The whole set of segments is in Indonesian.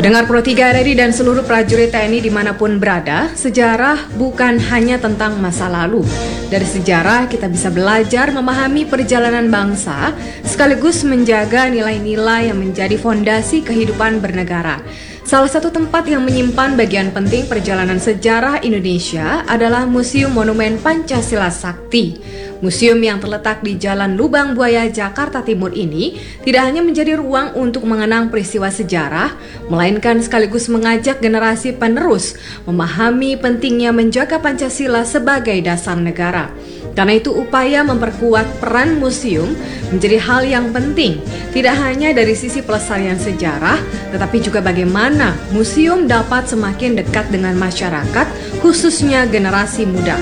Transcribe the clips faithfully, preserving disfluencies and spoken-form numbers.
Pendengar Pro tiga R R I dan seluruh prajurit T N I dimanapun berada, sejarah bukan hanya tentang masa lalu. Dari sejarah kita bisa belajar memahami perjalanan bangsa, sekaligus menjaga nilai-nilai yang menjadi fondasi kehidupan bernegara. Salah satu tempat yang menyimpan bagian penting perjalanan sejarah Indonesia adalah Museum Monumen Pancasila Sakti. Museum yang terletak di Jalan Lubang Buaya, Jakarta Timur ini tidak hanya menjadi ruang untuk mengenang peristiwa sejarah, melainkan sekaligus mengajak generasi penerus memahami pentingnya menjaga Pancasila sebagai dasar negara. Karena itu upaya memperkuat peran museum menjadi hal yang penting, tidak hanya dari sisi pelestarian sejarah, tetapi juga bagaimana museum dapat semakin dekat dengan masyarakat, khususnya generasi muda.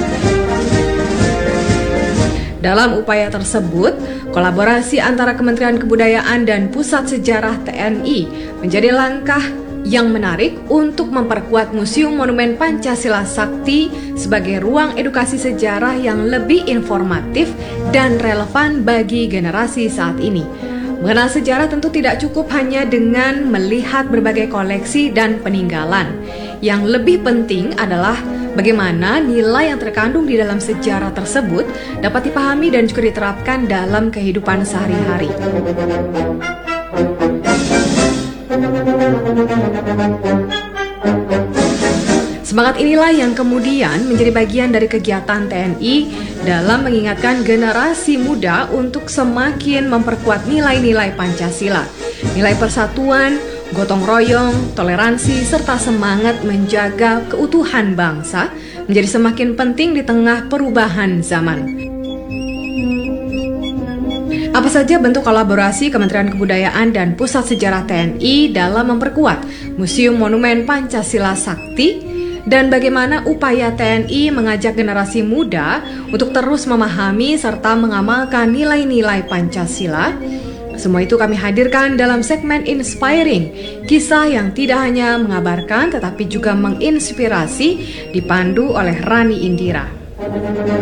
Dalam upaya tersebut, kolaborasi antara Kementerian Kebudayaan dan Pusat Sejarah T N I menjadi langkah yang menarik untuk memperkuat Museum Monumen Pancasila Sakti sebagai ruang edukasi sejarah yang lebih informatif dan relevan bagi generasi saat ini. Mengenal sejarah tentu tidak cukup hanya dengan melihat berbagai koleksi dan peninggalan. Yang lebih penting adalah bagaimana nilai yang terkandung di dalam sejarah tersebut dapat dipahami dan juga diterapkan dalam kehidupan sehari-hari. Semangat inilah yang kemudian menjadi bagian dari kegiatan T N I dalam mengingatkan generasi muda untuk semakin memperkuat nilai-nilai Pancasila, nilai persatuan, gotong royong, toleransi, serta semangat menjaga keutuhan bangsa menjadi semakin penting di tengah perubahan zaman. Apa saja bentuk kolaborasi Kementerian Kebudayaan dan Pusat Sejarah T N I dalam memperkuat Museum Monumen Pancasila Sakti, dan bagaimana upaya T N I mengajak generasi muda untuk terus memahami serta mengamalkan nilai-nilai Pancasila? Semua itu kami hadirkan dalam segmen Inspiring, kisah yang tidak hanya mengabarkan tetapi juga menginspirasi, dipandu oleh Rani Indira.